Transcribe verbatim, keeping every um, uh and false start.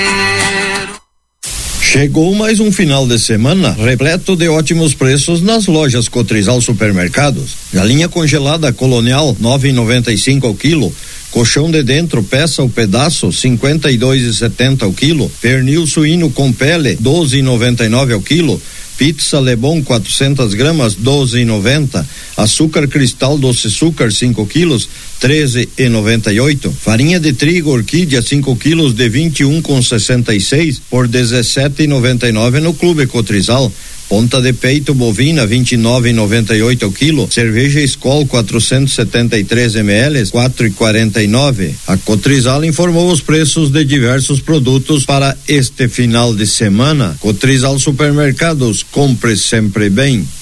Chegou mais um final de semana repleto de ótimos preços nas lojas Cotrizal Supermercados. Galinha congelada Colonial nove e noventa e cinco ao quilo. Colchão de dentro, peça ou pedaço, cinquenta e dois e setenta ao quilo. Pernil suíno com pele, doze e noventa e nove ao quilo. Pizza Lebon quatrocentas gramas, doze e noventa. Açúcar cristal doce açúcar cinco quilos, treze e noventa e oito. Farinha de trigo Orquídea cinco quilos de vinte e um com sessenta e seis por dezessete e noventa e nove no Clube Cotrizal. Ponta de peito bovina vinte e nove e noventa e oito ao quilo. Cerveja Skol quatrocentos e setenta e três mililitros, quatro e quarenta e nove. A Cotrizal informou os preços de diversos produtos para este final de semana. Cotrizal Supermercados, compre sempre bem.